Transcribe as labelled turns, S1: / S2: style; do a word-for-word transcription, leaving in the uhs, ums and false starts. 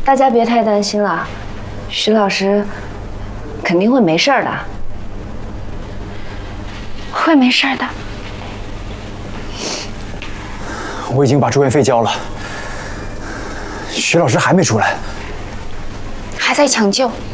S1: 大家别太担心了，徐老师肯定会没事的，
S2: 会没事的。
S3: 我已经把住院费交了，徐老师还没出来，
S2: 还在抢救。